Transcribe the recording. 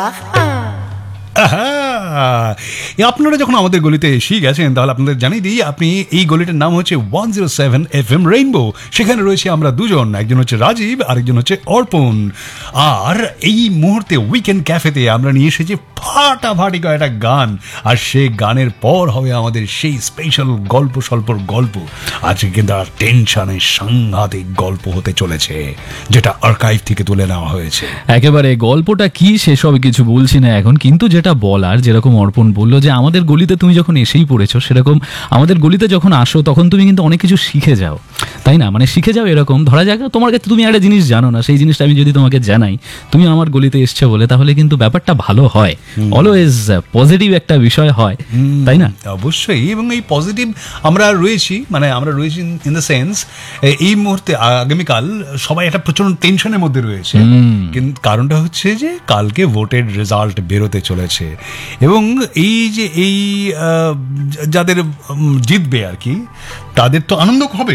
আপনারা যখন আমাদের গলিতে এসে গেছেন তাহলে আপনাদের জানিয়ে দিই, আপনি এই গলিটার নাম হচ্ছে 107 FM রেইনবো। সেখানে রয়েছে আমরা দুজন, একজন হচ্ছে রাজীব, আরেকজন হচ্ছে অর্পণ। আর এই মুহূর্তে উইকেন্ড ক্যাফেতে আমরা নিয়ে এসেছি ফাটাফাটি কয়েকটা গান, আর সেই গানের পর হবে আমাদের সেই স্পেশাল গল্প স্বল্পর গল্প। আজকে কিন্তু আর টেনশনে সাংঘাতিক গল্প হতে চলেছে, যেটা আর্কাইভ থেকে তুলে নেওয়া হয়েছে। একেবারে গল্পটা কি সেসব কিছু বলছি না এখন, কিন্তু যেটা বলার, যেরকম অর্পণ বললো যে আমাদের গলিতে তুমি যখন এসেই পড়েছো, সেরকম আমাদের গলিতে যখন আসো তখন তুমি কিন্তু অনেক কিছু শিখে যাও, তাই না? মানে শিখে যাও এরকম, ধরা যাক তোমার কাছে তুমি একটা জিনিস জানো না, সেই জিনিসটা আমি যদি তোমাকে জানাই তুমি আমার গলিতে এসছো বলে, তাহলে কিন্তু ব্যাপারটা ভালো হয়, অলওয়েজ পজিটিভ একটা বিষয় হয়, তাই না? অবশ্যই। এবং এই পজিটিভ আমরা রয়েছি, মানে আমরা রয়েছি ইন দ্য সেন্স এই মুহূর্তে আগামীকাল সবাই একটা প্রচন্ড টেনশনের মধ্যে রয়েছে, কিন্তু কারণটা হচ্ছে যে কালকে ভোটের রেজাল্ট বেরোতে চলেছে, এবং এই যে এই যাদের জিতবে আর কি, তাদের তো আনন্দ হবে।